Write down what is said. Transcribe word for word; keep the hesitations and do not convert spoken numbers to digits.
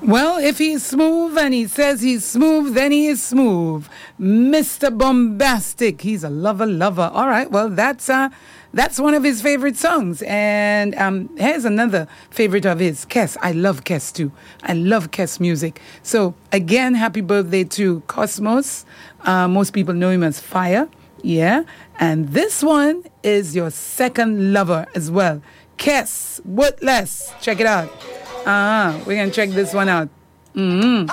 Well, if he's smooth and he says he's smooth, then he is smooth. Mister Bombastic. He's a lover, lover. All right, well, that's uh, that's one of his favorite songs. And um, here's another favorite of his, Kes. I love Kes too. I love Kes music. So, again, happy birthday to Cosmos. Uh, most people know him as Fire. Yeah. And this one is your second lover as well. Kes, Worthless. Check it out. Uh-huh. We're going to check this one out. Mm-hmm.